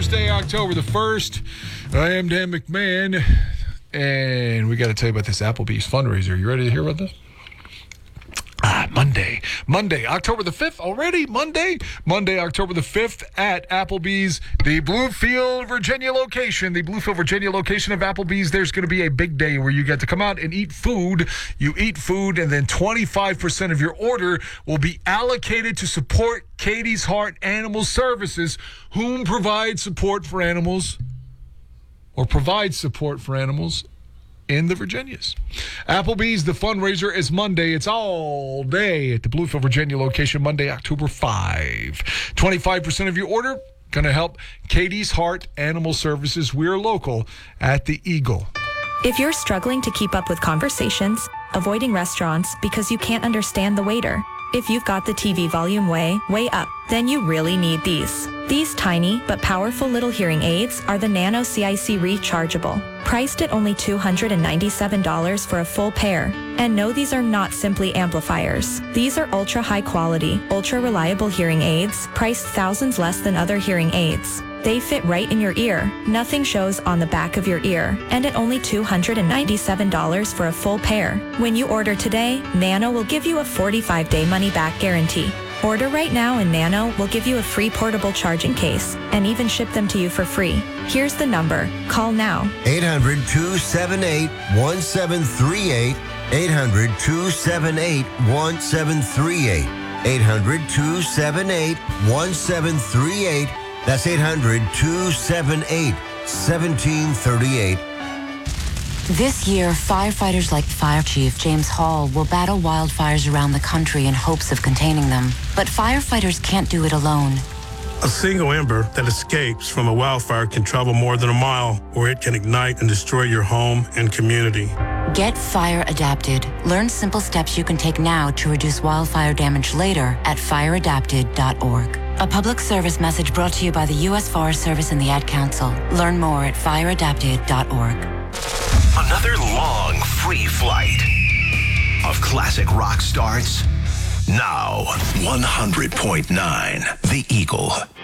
Thursday, October the 1st. I am Dan McMahon, and we got to tell you about this Applebee's fundraiser. You ready to hear about this? Monday, October the 5th already? Monday, October the 5th at Applebee's, the Bluefield, Virginia location. The Bluefield, Virginia location of Applebee's, there's going to be a big day where you get to come out and eat food. You eat food, and then 25% of your order will be allocated to support Katie's Heart Animal Services, whom provides support for animals in the Virginias. Applebee's, the fundraiser is Monday. It's all day at the Bluefield, Virginia location, Monday, October 5. 25% of your order going to help Katie's Heart Animal Services. We're local at the Eagle. If you're struggling to keep up with conversations, avoiding restaurants because you can't understand the waiter, if you've got the TV volume way up, then you really need these. These tiny but powerful little hearing aids are the Nano CIC Rechargeable, priced at only $297 for a full pair. And no, these are not simply amplifiers. These are ultra high quality, ultra reliable hearing aids, priced thousands less than other hearing aids. They fit right in your ear. Nothing shows on the back of your ear. And at only $297 for a full pair. When you order today, Nano will give you a 45-day money-back guarantee. Order right now and Nano will give you a free portable charging case and even ship them to you for free. Here's the number. Call now. 800-278-1738. 800-278-1738. 800-278-1738. That's 800-278-1738. This year, firefighters like Fire Chief James Hall will battle wildfires around the country in hopes of containing them. But firefighters can't do it alone. A single ember that escapes from a wildfire can travel more than a mile, or it can ignite and destroy your home and community. Get fire adapted. Learn simple steps you can take now to reduce wildfire damage later at fireadapted.org. A public service message brought to you by the U.S. Forest Service and the Ad Council. Learn more at fireadapted.org. Another long, free flight of classic rock starts now. 100.9 The Eagle.